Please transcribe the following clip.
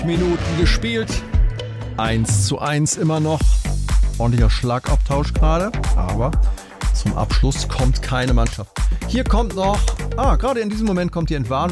Minuten gespielt. 1:1 immer noch. Ordentlicher Schlagabtausch gerade, aber zum Abschluss kommt keine Mannschaft. Hier kommt noch, gerade in diesem Moment kommt die Entwarnung.